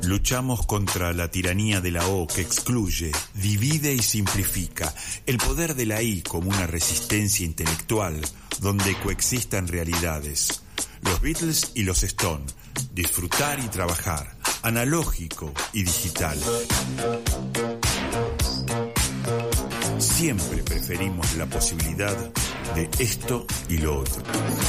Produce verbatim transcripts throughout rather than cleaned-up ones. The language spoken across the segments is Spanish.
Luchamos contra la tiranía de la O que excluye, divide y simplifica, el poder de la I como una resistencia intelectual donde coexistan realidades. Los Beatles y los Stones, disfrutar y trabajar, analógico y digital. Siempre preferimos la posibilidad de esto y lo otro.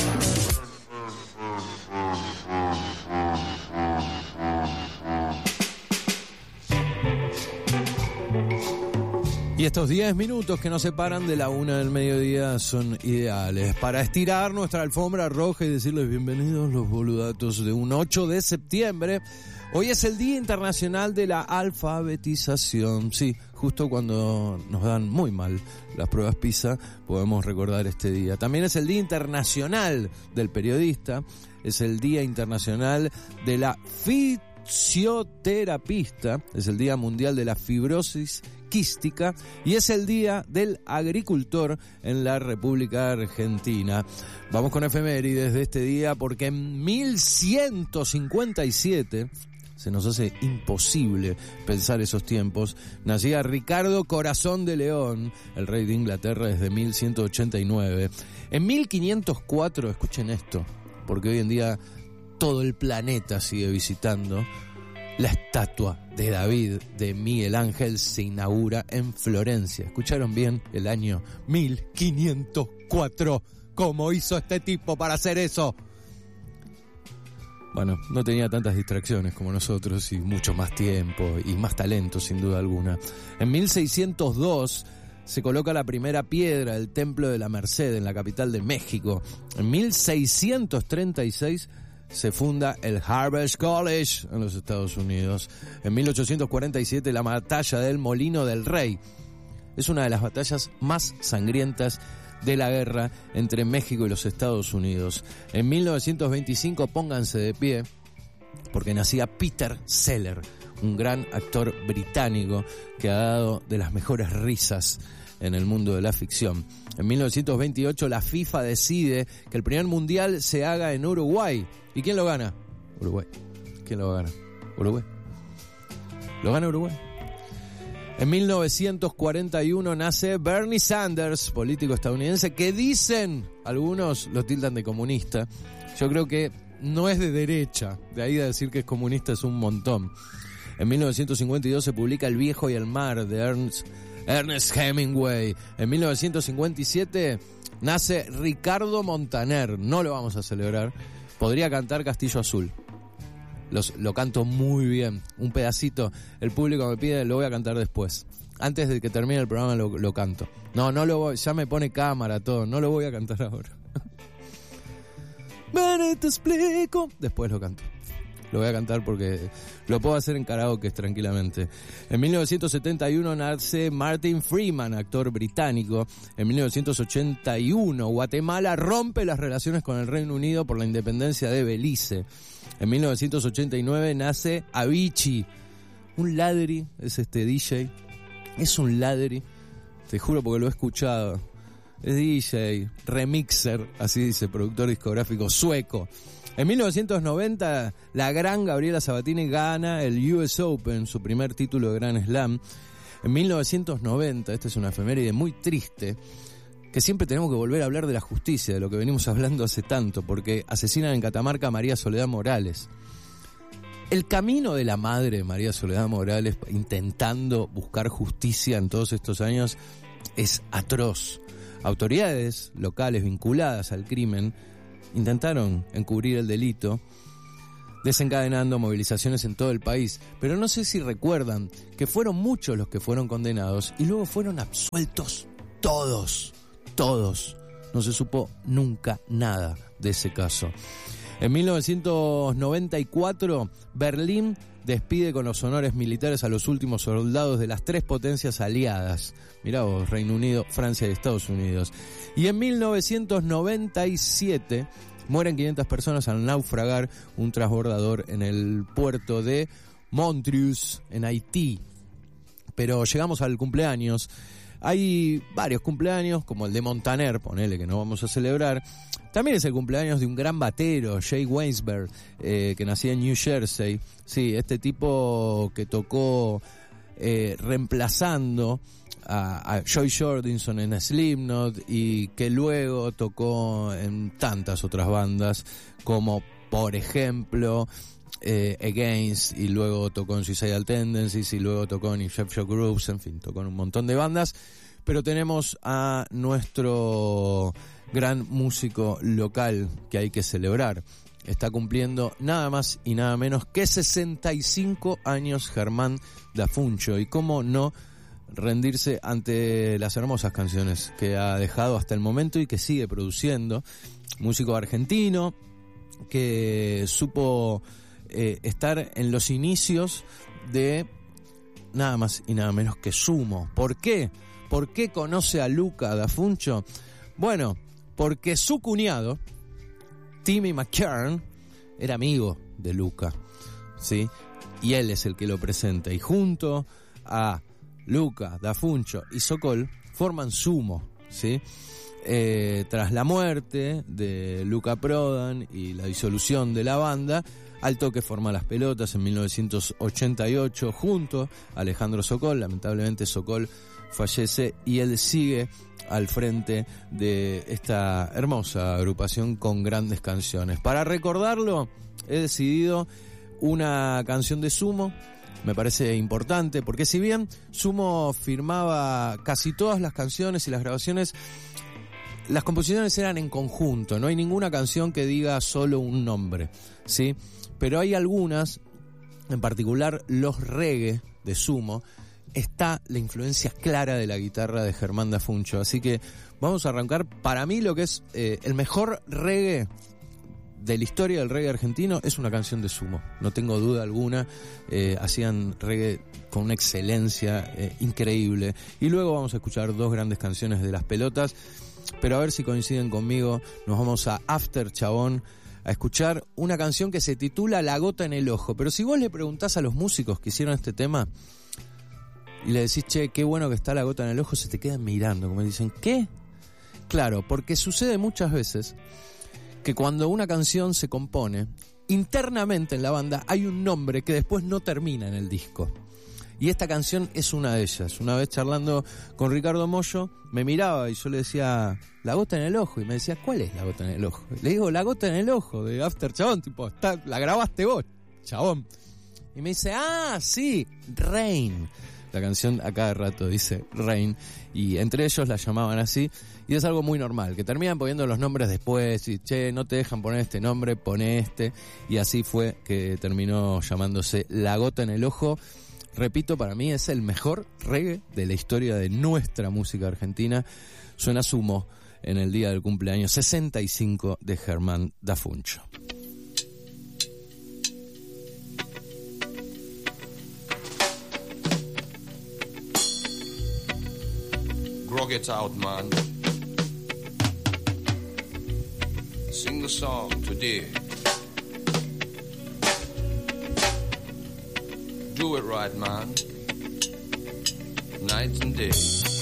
Y estos diez minutos que nos separan de la una del mediodía son ideales para estirar nuestra alfombra roja y decirles bienvenidos los boludatos de un ocho de septiembre. Hoy es el Día Internacional de la Alfabetización. Sí, justo cuando nos dan muy mal las pruebas PISA, podemos recordar este día. También es el Día Internacional del Periodista, es el Día Internacional de la Fisioterapista, es el Día Mundial de la Fibrosis Quística y es el Día del Agricultor en la República Argentina. Vamos con efemérides de este día porque en mil ciento cincuenta y siete, se nos hace imposible pensar esos tiempos, nacía Ricardo Corazón de León, el rey de Inglaterra desde mil ciento ochenta y nueve. En mil quinientos cuatro, escuchen esto, porque hoy en día todo el planeta sigue visitando, la estatua de David de Miguel Ángel se inaugura en Florencia. ¿Escucharon bien? El año mil quinientos cuatro. ¿Cómo hizo este tipo para hacer eso? Bueno, no tenía tantas distracciones como nosotros y mucho más tiempo y más talento, sin duda alguna. En mil seiscientos dos se coloca la primera piedra del Templo de la Merced en la capital de México. En mil seiscientos treinta y seis se funda el Harvard College en los Estados Unidos. En mil ochocientos cuarenta y siete, la batalla del Molino del Rey. Es una de las batallas más sangrientas de la guerra entre México y los Estados Unidos. En mil novecientos veinticinco, pónganse de pie, porque nacía Peter Sellers, un gran actor británico que ha dado de las mejores risas en el mundo de la ficción. En mil novecientos veintiocho, la FIFA decide que el primer mundial se haga en Uruguay. ¿Y quién lo gana? Uruguay. ¿Quién lo gana? Uruguay. ¿Lo gana Uruguay? En mil novecientos cuarenta y uno nace Bernie Sanders, político estadounidense, que dicen, algunos lo tildan de comunista. Yo creo que no es de derecha, de ahí a decir que es comunista es un montón. En mil novecientos cincuenta y dos se publica El Viejo y el Mar de Ernest, Ernest Hemingway. En mil novecientos cincuenta y siete nace Ricardo Montaner, no lo vamos a celebrar. Podría cantar Castillo Azul. Los, lo canto muy bien. Un pedacito. El público me pide, lo voy a cantar después. Antes de que termine el programa lo, lo canto. No, no lo voy, ya me pone cámara todo. No lo voy a cantar ahora. Ven y te explico. Después lo canto. Lo voy a cantar porque lo puedo hacer en karaoke tranquilamente. En mil novecientos setenta y uno nace Martin Freeman, actor británico. En mil novecientos ochenta y uno, Guatemala rompe las relaciones con el Reino Unido por la independencia de Belice. En mil novecientos ochenta y nueve nace Avicii. Un ladri, es este D J. Es un ladri, te juro porque lo he escuchado. Es D J, remixer, así dice, productor discográfico sueco. En mil novecientos noventa, la gran Gabriela Sabatini gana el U S Open, su primer título de Grand Slam. En mil novecientos noventa, esta es una efeméride muy triste, que siempre tenemos que volver a hablar de la justicia, de lo que venimos hablando hace tanto, porque asesinan en Catamarca a María Soledad Morales. El camino de la madre María Soledad Morales intentando buscar justicia en todos estos años es atroz. Autoridades locales vinculadas al crimen intentaron encubrir el delito, desencadenando movilizaciones en todo el país. Pero no sé si recuerdan que fueron muchos los que fueron condenados y luego fueron absueltos todos, todos. No se supo nunca nada de ese caso. En mil novecientos noventa y cuatro, Berlín despide con los honores militares a los últimos soldados de las tres potencias aliadas. Mirá vos, Reino Unido, Francia y Estados Unidos. Y en mil novecientos noventa y siete mueren quinientas personas al naufragar un transbordador en el puerto de Montreux, en Haití. Pero llegamos al cumpleaños. Hay varios cumpleaños, como el de Montaner, ponele que no vamos a celebrar. También es el cumpleaños de un gran batero, Jay Weinsberg, eh, que nacía en New Jersey. Sí, este tipo que tocó eh, reemplazando a, a Joy Jordison en Slipknot y que luego tocó en tantas otras bandas, como por ejemplo eh, Against, y luego tocó en Suicidal Tendencies, y luego tocó en Chef Shock Groups, en fin, tocó en un montón de bandas. Pero tenemos a nuestro gran músico local que hay que celebrar. Está cumpliendo nada más y nada menos que sesenta y cinco años Germán Dafuncho. Y cómo no rendirse ante las hermosas canciones que ha dejado hasta el momento y que sigue produciendo. Músico argentino que supo eh, estar en los inicios de nada más y nada menos que Sumo. ¿Por qué? ¿Por qué conoce a Luca Dafuncho? Bueno, porque su cuñado, Timmy McKern, era amigo de Luca, ¿sí? Y él es el que lo presenta. Y junto a Luca Dafuncho y Sokol forman Sumo, ¿sí? Eh, tras la muerte de Luca Prodan y la disolución de la banda, al toque forma Las Pelotas en mil novecientos ochenta y ocho junto a Alejandro Sokol. Lamentablemente Sokol fallece y él sigue al frente de esta hermosa agrupación con grandes canciones. Para recordarlo, he decidido una canción de Sumo. Me parece importante porque si bien Sumo firmaba casi todas las canciones y las grabaciones, las composiciones eran en conjunto. No hay ninguna canción que diga solo un nombre, ¿sí? Pero hay algunas, en particular los reggae de Sumo, está la influencia clara de la guitarra de Germán Dafuncho. Así que vamos a arrancar, para mí, lo que es eh, el mejor reggae de la historia del reggae argentino es una canción de Sumo, no tengo duda alguna. Eh, hacían reggae con una excelencia eh, increíble. Y luego vamos a escuchar dos grandes canciones de Las Pelotas, pero a ver si coinciden conmigo. Nos vamos a After, chabón, a escuchar una canción que se titula La Gota en el Ojo. Pero si vos le preguntás a los músicos que hicieron este tema y le decís, che, qué bueno que está la gota en el ojo, se te quedan mirando, como dicen, ¿qué? Claro, porque sucede muchas veces que cuando una canción se compone, internamente en la banda hay un nombre que después no termina en el disco. Y esta canción es una de ellas. Una vez charlando con Ricardo Mollo, me miraba y yo le decía, la gota en el ojo, y me decía, ¿cuál es la gota en el ojo? Le digo, la gota en el ojo de After, chabón, tipo, está, la grabaste vos, chabón. Y me dice, ah, sí, Rain. La canción a cada rato dice Rain, y entre ellos la llamaban así, y es algo muy normal, que terminan poniendo los nombres después, y che, no te dejan poner este nombre, pone este, y así fue que terminó llamándose La Gota en el Ojo. Repito, para mí es el mejor reggae de la historia de nuestra música argentina. Suena Sumo en el día del cumpleaños sesenta y cinco de Germán Dafuncho. Grog it out, man. Sing the song today. Do it right, man. Night and day.